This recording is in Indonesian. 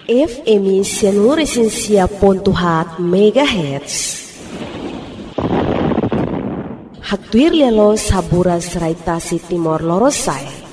FM 107.4 MHz. Haktuir lialo saburas raitasi Timor Lorosae.